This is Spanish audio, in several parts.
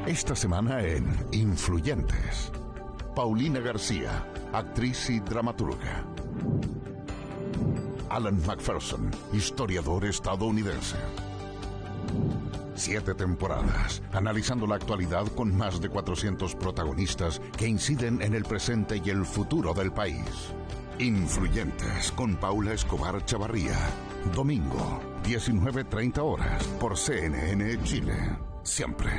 Esta semana en Influyentes, Paulina García, actriz y dramaturga. Alan McPherson, historiador estadounidense. 7 temporadas, analizando la actualidad con más de 400 protagonistas que inciden en el presente y el futuro del país. Influyentes con Paula Escobar Chavarría. Domingo, 19:30 horas, por CNN Chile. Siempre.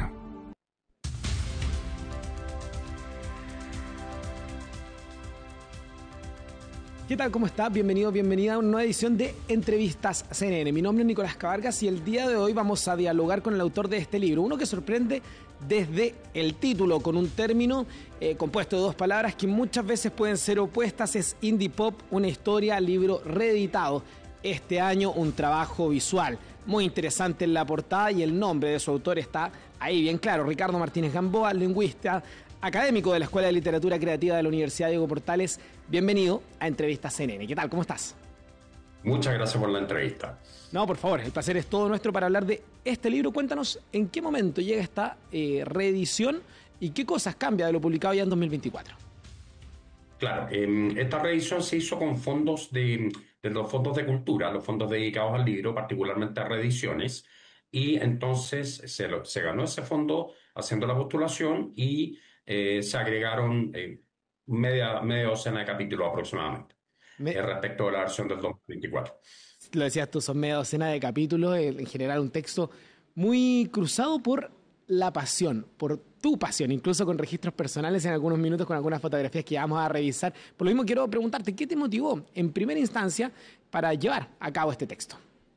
¿Qué tal? ¿Cómo está? Bienvenido, bienvenida a una nueva edición de Entrevistas CNN. Mi nombre es Nicolás Cabargas y el día de hoy vamos a dialogar con el autor de este libro. Uno que sorprende desde el título, con un término compuesto de 2 palabras que muchas veces pueden ser opuestas. Es Indie Pop, una historia, libro reeditado. Este año un trabajo visual muy interesante en la portada y el nombre de su autor está ahí bien claro. Ricardo Martínez Gamboa, lingüista, académico de la Escuela de Literatura Creativa de la Universidad Diego Portales. Bienvenido a Entrevistas CNN. ¿Qué tal? ¿Cómo estás? Muchas gracias por la entrevista. No, por favor, el placer es todo nuestro para hablar de este libro. Cuéntanos en qué momento llega esta reedición y qué cosas cambia de lo publicado ya en 2024. Claro, esta reedición se hizo con fondos de los fondos de cultura, los fondos dedicados al libro, particularmente a reediciones, y entonces se ganó ese fondo haciendo la postulación y se agregaron media docena de capítulos aproximadamente respecto a la versión del 2024. Lo decías tú, son media docena de capítulos, en general un texto muy cruzado por la pasión, por tu pasión, incluso con registros personales en algunos minutos, con algunas fotografías que vamos a revisar. Por lo mismo quiero preguntarte, ¿qué te motivó en primera instancia para llevar a cabo este texto?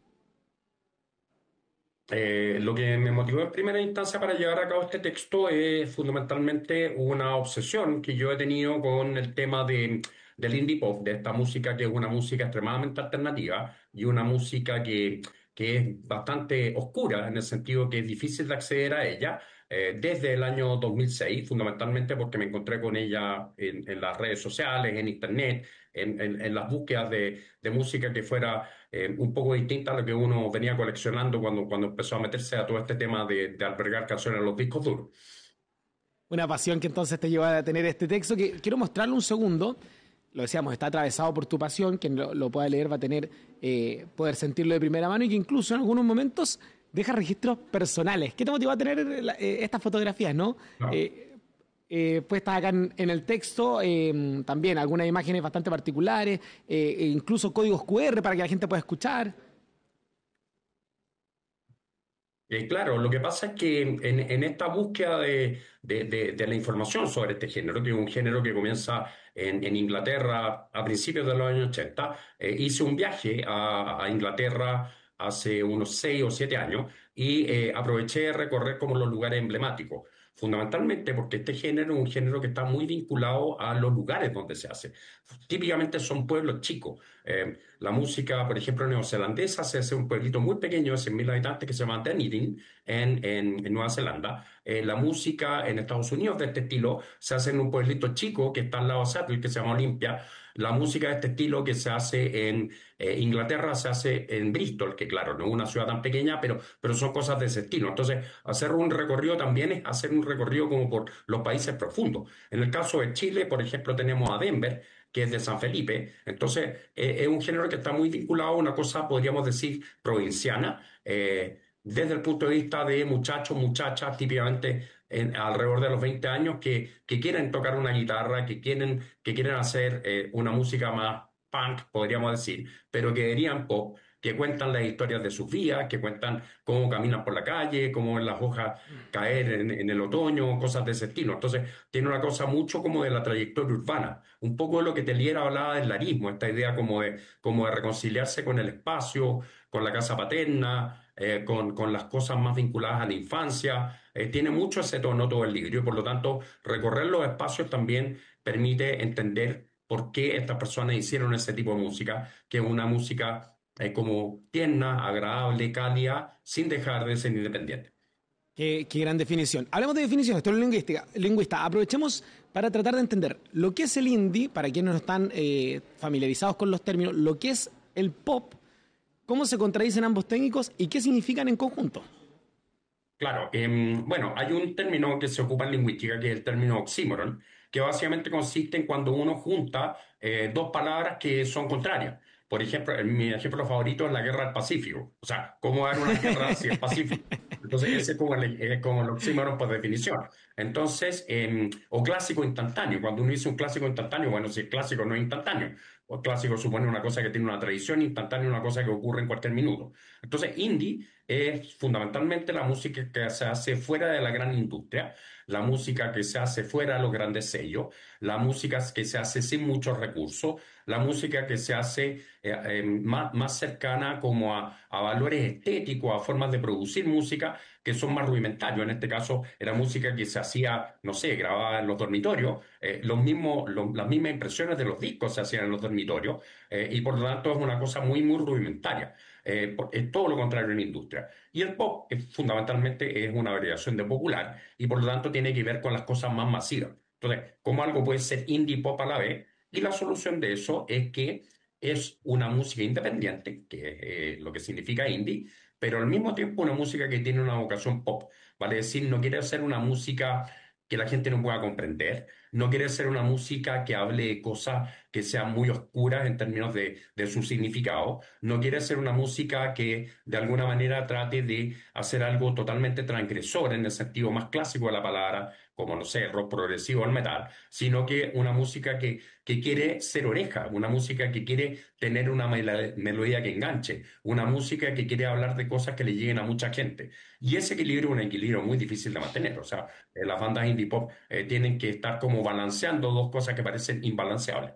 Lo que me motivó en primera instancia para llevar a cabo este texto es fundamentalmente una obsesión que yo he tenido con el tema del indie pop, de esta música que es una música extremadamente alternativa y una música que es bastante oscura en el sentido que es difícil de acceder a ella desde el año 2006, fundamentalmente porque me encontré con ella en las redes sociales, en internet, en las búsquedas de música que fuera un poco distinta a lo que uno venía coleccionando cuando empezó a meterse a todo este tema de albergar canciones en los discos duros. Una pasión que entonces te lleva a tener este texto, que quiero mostrarlo un segundo. Lo decíamos, está atravesado por tu pasión. Quien lo pueda leer va a tener poder sentirlo de primera mano y que incluso en algunos momentos deja registros personales. ¿Qué te motivó a tener estas fotografías, no? Puestas acá en el texto, también algunas imágenes bastante particulares, incluso códigos QR para que la gente pueda escuchar. Claro, lo que pasa es que en esta búsqueda de la información sobre este género, que es un género que comienza en Inglaterra a principios de los años 80, hice un viaje a Inglaterra hace unos 6 o 7 años y aproveché de recorrer como los lugares emblemáticos, fundamentalmente porque este género es un género que está muy vinculado a los lugares donde se hace. Típicamente son pueblos chicos. La música, por ejemplo, neozelandesa se hace en un pueblito muy pequeño de 100.000 habitantes que se llama Dunedin, en Nueva Zelanda. La música en Estados Unidos de este estilo se hace en un pueblito chico que está al lado de Seattle, que se llama Olympia. La música de este estilo que se hace en Inglaterra se hace en Bristol, que claro, no es una ciudad tan pequeña, pero son cosas de ese estilo. Entonces, hacer un recorrido también es hacer un recorrido como por los países profundos. En el caso de Chile, por ejemplo, tenemos a Denver, que es de San Felipe. Entonces, es un género que está muy vinculado a una cosa, podríamos decir, provinciana, desde el punto de vista de muchachos, muchachas, típicamente alrededor de los 20 años, que quieren tocar una guitarra, que quieren hacer una música más punk, podríamos decir, pero que dirían pop, que cuentan las historias de sus vidas, que cuentan cómo caminan por la calle, cómo ven las hojas caer en el otoño, cosas de ese estilo. Entonces, tiene una cosa mucho como de la trayectoria urbana, un poco de lo que Teliera hablaba del larismo, esta idea como de reconciliarse con el espacio, con la casa paterna, con las cosas más vinculadas a la infancia. Tiene mucho ese tono todo el libro y por lo tanto recorrer los espacios también permite entender por qué estas personas hicieron ese tipo de música, que es una música como tierna, agradable, cálida, sin dejar de ser independiente. Qué gran definición. Hablemos de definiciones, tú eres lingüista. Aprovechemos para tratar de entender lo que es el indie, para quienes no están familiarizados con los términos, lo que es el pop, cómo se contradicen ambos técnicos y qué significan en conjunto. Claro, bueno, hay un término que se ocupa en lingüística que es el término oxímoron, que básicamente consiste en cuando uno junta dos palabras que son contrarias. Por ejemplo, mi ejemplo favorito es la guerra del Pacífico. O sea, ¿cómo dar una guerra si es pacífico? Entonces, ese es como el oxímoron por definición. Entonces, o clásico instantáneo. Cuando uno dice un clásico instantáneo, bueno, si es clásico no es instantáneo. O clásico supone una cosa que tiene una tradición, instantáneo una cosa que ocurre en cualquier minuto. Entonces, indie es fundamentalmente la música que se hace fuera de la gran industria, la música que se hace fuera de los grandes sellos, la música que se hace sin muchos recursos, la música que se hace más cercana como a valores estéticos, a formas de producir música que son más rudimentarios. En este caso era música que se hacía, no sé, grabada en los dormitorios, las mismas impresiones de los discos se hacían en los dormitorios, y por lo tanto es una cosa muy, muy rudimentaria. Es todo lo contrario en la industria. Y el pop fundamentalmente es una variación de popular y por lo tanto tiene que ver con las cosas más masivas. Entonces, ¿cómo algo puede ser indie y pop a la vez? Y la solución de eso es que es una música independiente, que es lo que significa indie, pero al mismo tiempo una música que tiene una vocación pop. Vale decir, no quiere ser una música que la gente no pueda comprender, no quiere ser una música que hable de cosas que sean muy oscuras en términos de su significado, no quiere ser una música que de alguna manera trate de hacer algo totalmente transgresor en el sentido más clásico de la palabra, como no sé, el rock progresivo o el metal, sino que una música que quiere ser oreja, una música que quiere tener una melodía que enganche, una música que quiere hablar de cosas que le lleguen a mucha gente. Y ese equilibrio es un equilibrio muy difícil de mantener. O sea, las bandas indie pop tienen que estar como balanceando dos cosas que parecen imbalanceables.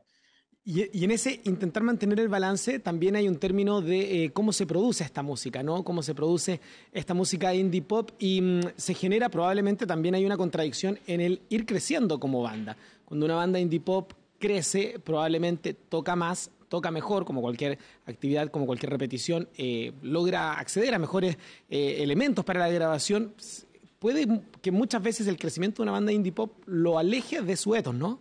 Y en ese intentar mantener el balance también hay un término de cómo se produce esta música, ¿no? Cómo se produce esta música indie pop y se genera probablemente también hay una contradicción en el ir creciendo como banda. Cuando una banda indie pop crece, probablemente toca más, toca mejor, como cualquier actividad, como cualquier repetición, logra acceder a mejores elementos para la grabación. Puede que muchas veces el crecimiento de una banda indie pop lo aleje de su ethos, ¿no?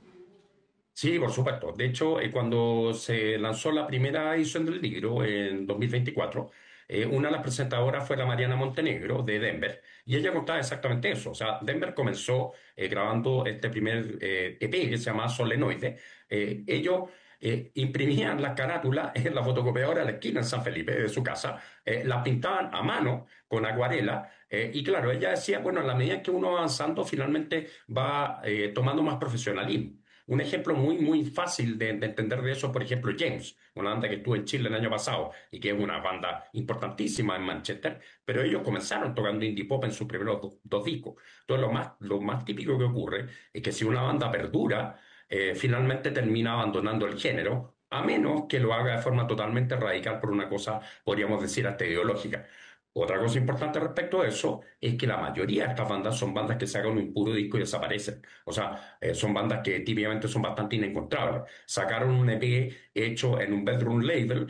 Sí, por supuesto. De hecho, cuando se lanzó la primera edición del libro en 2024, una de las presentadoras fue la Mariana Montenegro de Denver, y ella contaba exactamente eso. O sea, Denver comenzó grabando este primer EP que se llama Solenoide. Ellos imprimían las carátulas en la fotocopiadora de la esquina en San Felipe de su casa, las pintaban a mano con acuarela, y claro, ella decía, bueno, a la medida que uno va avanzando, finalmente va tomando más profesionalismo. Un ejemplo muy, muy fácil de entender de eso, por ejemplo, James, una banda que estuvo en Chile el año pasado y que es una banda importantísima en Manchester, pero ellos comenzaron tocando indie pop en sus primeros dos discos. Entonces, lo más típico que ocurre es que si una banda perdura, finalmente termina abandonando el género, a menos que lo haga de forma totalmente radical por una cosa, podríamos decir, hasta ideológica. Otra cosa importante respecto a eso es que la mayoría de estas bandas son bandas que sacan un puro disco y desaparecen. O sea, son bandas que típicamente son bastante inencontrables. Sacaron un EP hecho en un bedroom label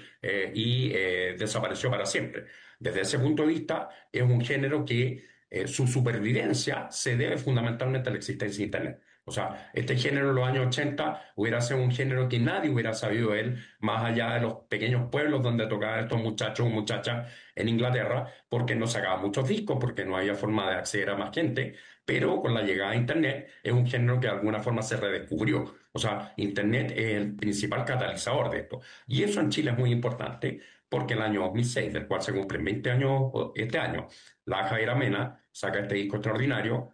y desapareció para siempre. Desde ese punto de vista, es un género que su supervivencia se debe fundamentalmente a la existencia de Internet. O sea, este género en los años 80 hubiera sido un género que nadie hubiera sabido de él, más allá de los pequeños pueblos donde tocaban estos muchachos o muchachas en Inglaterra, porque no sacaban muchos discos, porque no había forma de acceder a más gente, pero con la llegada de Internet es un género que de alguna forma se redescubrió. O sea, Internet es el principal catalizador de esto. Y eso en Chile es muy importante, porque el año 2006, del cual se cumplen 20 años este año, la Javiera Mena saca este disco extraordinario,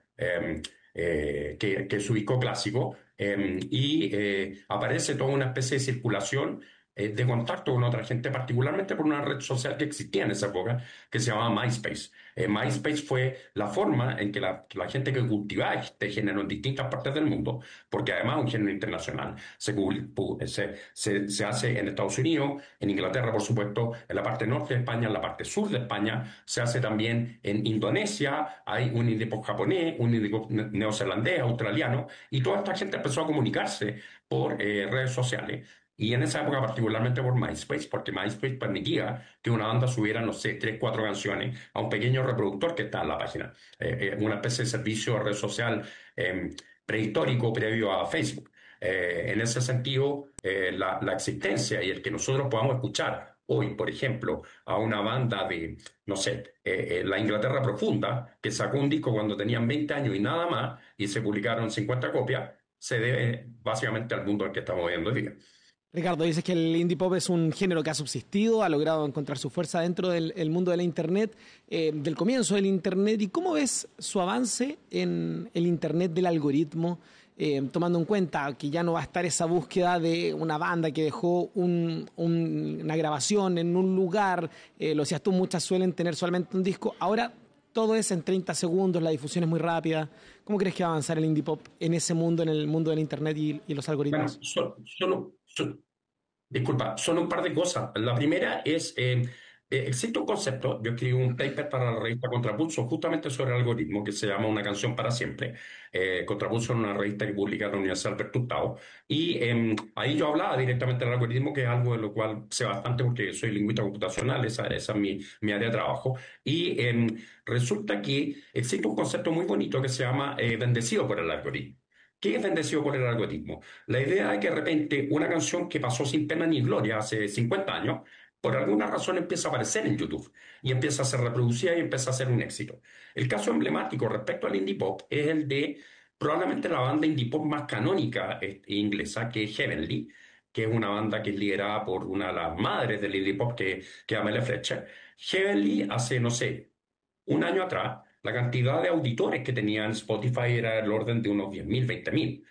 que es su disco clásico, y aparece toda una especie de circulación de contacto con otra gente, particularmente por una red social que existía en esa época, que se llamaba MySpace. MySpace fue la forma en que la gente que cultivaba este género en distintas partes del mundo, porque además es un género internacional, se hace en Estados Unidos, en Inglaterra, por supuesto, en la parte norte de España, en la parte sur de España, se hace también en Indonesia, hay un indie pop japonés, un indie pop neozelandés, australiano, y toda esta gente empezó a comunicarse por redes sociales. Y en esa época, particularmente por MySpace, porque MySpace permitía que una banda subiera, no sé, tres, cuatro canciones a un pequeño reproductor que está en la página. Una especie de servicio de red social prehistórico previo a Facebook. En ese sentido, la existencia y el que nosotros podamos escuchar hoy, por ejemplo, a una banda de, no sé, la Inglaterra Profunda, que sacó un disco cuando tenían 20 años y nada más, y se publicaron 50 copias, se debe básicamente al mundo en el que estamos viviendo hoy día. Ricardo, dices que el indie pop es un género que ha subsistido, ha logrado encontrar su fuerza dentro del mundo de la Internet, del comienzo del Internet. ¿Y cómo ves su avance en el Internet del algoritmo, tomando en cuenta que ya no va a estar esa búsqueda de una banda que dejó una grabación en un lugar? Lo decías tú, muchas suelen tener solamente un disco. Ahora todo es en 30 segundos, la difusión es muy rápida. ¿Cómo crees que va a avanzar el indie pop en ese mundo, en el mundo del Internet y los algoritmos? Bueno, disculpa, son un par de cosas. La primera es, existe un concepto, yo escribí un paper para la revista Contrapulso justamente sobre el algoritmo que se llama Una canción para siempre. Contrapulso es una revista que publica la Universidad Alberto Hurtado. Y ahí yo hablaba directamente del algoritmo, que es algo de lo cual sé bastante porque soy lingüista computacional, esa es mi área de trabajo. Y resulta que existe un concepto muy bonito que se llama bendecido por el algoritmo. ¿Qué es bendecido por el algoritmo? La idea es que de repente una canción que pasó sin pena ni gloria hace 50 años, por alguna razón empieza a aparecer en YouTube y empieza a ser reproducida y empieza a ser un éxito. El caso emblemático respecto al indie pop es el de probablemente la banda indie pop más canónica inglesa, que es Heavenly, que es una banda que es liderada por una de las madres del indie pop, que es Amelia Fletcher. Heavenly hace, no sé, un año atrás, la cantidad de auditores que tenía en Spotify era del orden de unos 10.000, 20.000.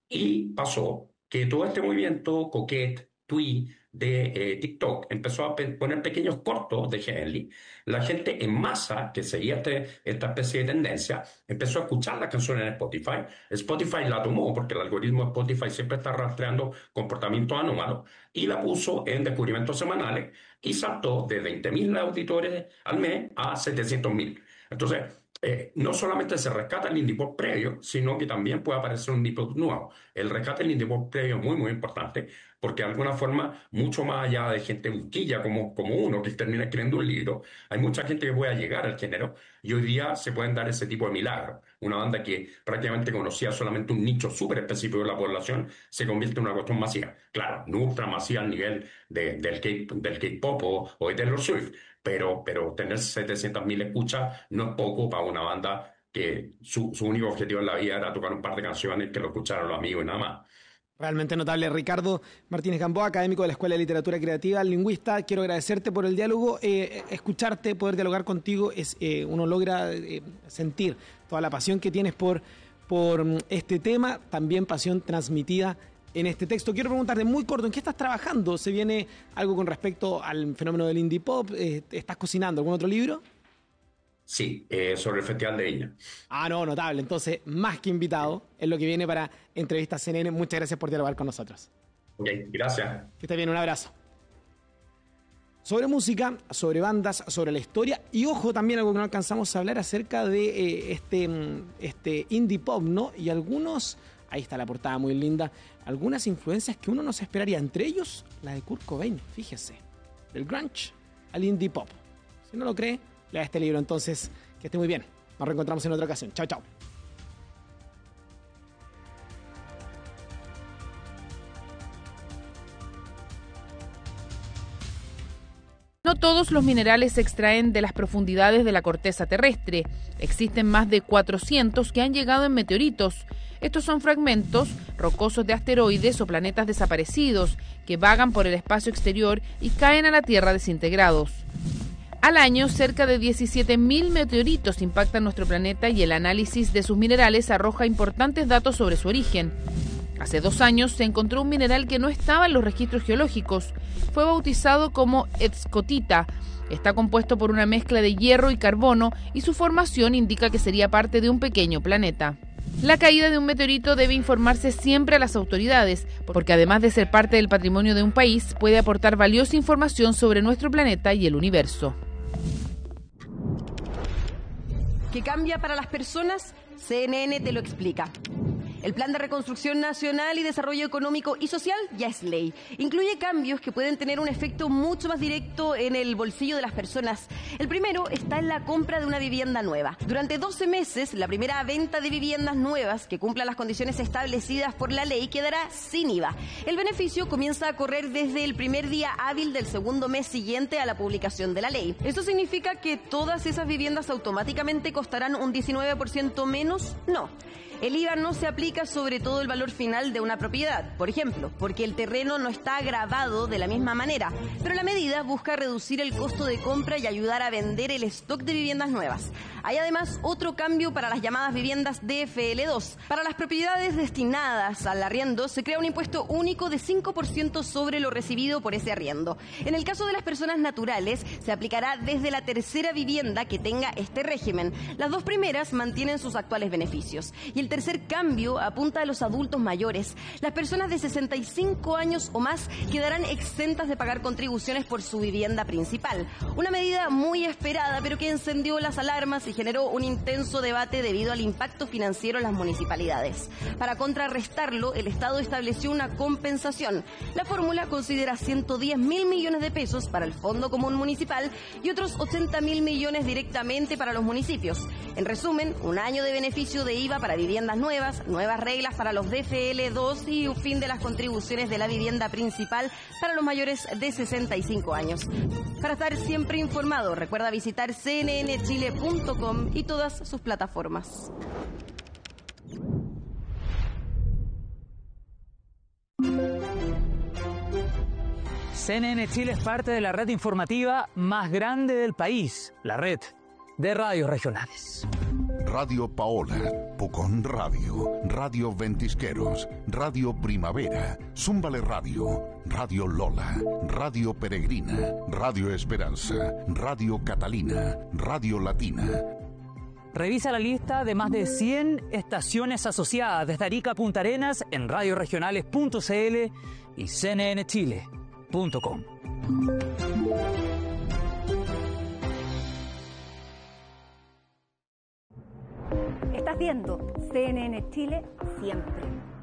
Y pasó que todo este movimiento Coquette, Twee, de TikTok empezó a poner pequeños cortos de Heavenly. La gente en masa que seguía esta especie de tendencia empezó a escuchar las canciones en Spotify. Spotify la tomó porque el algoritmo de Spotify siempre está rastreando comportamientos anómalos y la puso en descubrimientos semanales y saltó de 20.000 auditores al mes a 700.000. Entonces, no solamente se rescata el indie pop previo, sino que también puede aparecer un indie pop nuevo. El rescate del indie pop previo es muy, muy importante porque de alguna forma, mucho más allá de gente busquilla como uno que termina escribiendo un libro, hay mucha gente que pueda llegar al género y hoy día se pueden dar ese tipo de milagros. Una banda que prácticamente conocía solamente un nicho súper específico de la población se convierte en una cuestión masiva. Claro, no ultra masiva al nivel del K-pop o de Taylor Swift, pero tener 700.000 escuchas no es poco para una banda que su único objetivo en la vida era tocar un par de canciones que lo escucharan los amigos y nada más. Realmente notable. Ricardo Martínez Gamboa, académico de la Escuela de Literatura Creativa, lingüista. Quiero agradecerte por el diálogo. Escucharte, poder dialogar contigo, uno logra sentir toda la pasión que tienes por este tema, también pasión transmitida en este texto. Quiero preguntarte muy corto, ¿en qué estás trabajando? ¿Se viene algo con respecto al fenómeno del indie pop? ¿Estás cocinando algún otro libro? Sí, sobre el Festival de Viña. No, notable. Entonces, más que invitado, es lo que viene para Entrevistas CNN. Muchas gracias por dialogar con nosotros. Ok, gracias. Que esté bien, un abrazo. Sobre música, sobre bandas, sobre la historia y, ojo, también algo que no alcanzamos a hablar acerca de este indie pop, ¿no? Y algunos, ahí está la portada muy linda, algunas influencias que uno no se esperaría, entre ellos la de Kurt Cobain, fíjese, del grunge al indie pop. Si no lo cree, lea este libro. Entonces, que esté muy bien. Nos reencontramos en otra ocasión. Chao, chao. No todos los minerales se extraen de las profundidades de la corteza terrestre. Existen más de 400 que han llegado en meteoritos. Estos son fragmentos rocosos de asteroides o planetas desaparecidos que vagan por el espacio exterior y caen a la Tierra desintegrados. Al año, cerca de 17.000 meteoritos impactan nuestro planeta y el análisis de sus minerales arroja importantes datos sobre su origen. Hace 2 años se encontró un mineral que no estaba en los registros geológicos. Fue bautizado como escotita. Está compuesto por una mezcla de hierro y carbono y su formación indica que sería parte de un pequeño planeta. La caída de un meteorito debe informarse siempre a las autoridades, porque además de ser parte del patrimonio de un país, puede aportar valiosa información sobre nuestro planeta y el universo. ¿Qué cambia para las personas? CNN te lo explica. El Plan de Reconstrucción Nacional y Desarrollo Económico y Social ya es ley. Incluye cambios que pueden tener un efecto mucho más directo en el bolsillo de las personas. El primero está en la compra de una vivienda nueva. Durante 12 meses, la primera venta de viviendas nuevas que cumplan las condiciones establecidas por la ley quedará sin IVA. El beneficio comienza a correr desde el primer día hábil del segundo mes siguiente a la publicación de la ley. Esto significa que todas esas viviendas automáticamente costarán un 19% menos. No. El IVA no se aplica sobre todo el valor final de una propiedad, por ejemplo, porque el terreno no está gravado de la misma manera, pero la medida busca reducir el costo de compra y ayudar a vender el stock de viviendas nuevas. Hay además otro cambio para las llamadas viviendas DFL2. Para las propiedades destinadas al arriendo se crea un impuesto único de 5% sobre lo recibido por ese arriendo. En el caso de las personas naturales, se aplicará desde la tercera vivienda que tenga este régimen. Las dos primeras mantienen sus actuales beneficios. Y el tercer cambio apunta a los adultos mayores. Las personas de 65 años o más quedarán exentas de pagar contribuciones por su vivienda principal. Una medida muy esperada, pero que encendió las alarmas y generó un intenso debate debido al impacto financiero en las municipalidades. Para contrarrestarlo, el Estado estableció una compensación. La fórmula considera 110.000 millones de pesos para el Fondo Común Municipal y otros 80.000 millones directamente para los municipios. En resumen, un año de beneficio de IVA para viviendas nuevas, nuevas reglas para los DFL2 y un fin de las contribuciones de la vivienda principal para los mayores de 65 años. Para estar siempre informado, recuerda visitar cnnchile.com y todas sus plataformas. CNN Chile es parte de la red informativa más grande del país, la red de radios regionales. Radio Paola, Pucón Radio, Radio Ventisqueros, Radio Primavera, Zúmbale Radio, Radio Lola, Radio Peregrina, Radio Esperanza, Radio Catalina, Radio Latina. Revisa la lista de más de 100 estaciones asociadas desde Arica a Punta Arenas en radioregionales.cl y cnnchile.com. Estás viendo CNN Chile siempre.